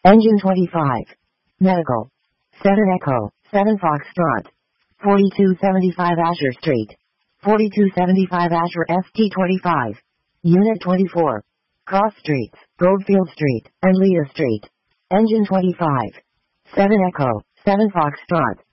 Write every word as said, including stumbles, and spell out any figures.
Engine twenty-five. Medical. seven Echo, seven Foxtrot. forty-two seventy-five Asher Street. forty-two seventy-five Asher S T twenty-five. Unit twenty-four. Cross Streets, Goldfield Street, and Leah Street. Engine twenty-five. seven Echo, seven Foxtrot.